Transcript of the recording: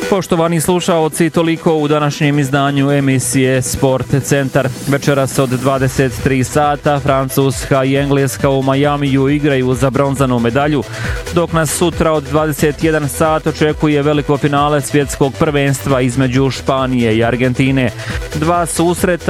Poštovani slušaoci, toliko u današnjem izdanju emisije Sport Centar. Večeras od 23 sata Francuska i Engleska u Majamiju igraju za bronzanu medalju, dok nas sutra od 21 sat očekuje veliko finale svjetskog prvenstva između Španije i Argentine. Dva susreta